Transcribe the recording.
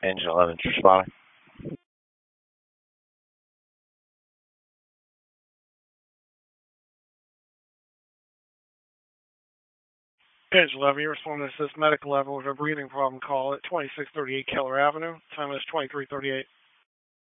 Engine 11, responding. Engine 11, you're responding to this medical level with a breathing problem call at 2638 Keller Avenue. Time is 2338.